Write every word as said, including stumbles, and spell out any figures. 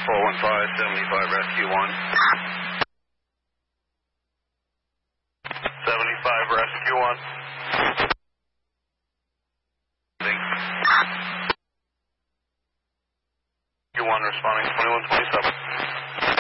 four one five, seventy-five, rescue one. seventy-five, rescue one. Rescue one responding twenty-one twenty-seven.